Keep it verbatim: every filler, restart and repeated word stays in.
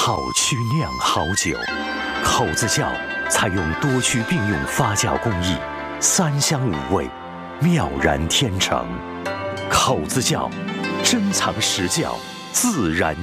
好曲酿好酒，口子窖采用多曲并用发酵工艺，三香五味，妙然天成。口子窖，珍藏实窖，自然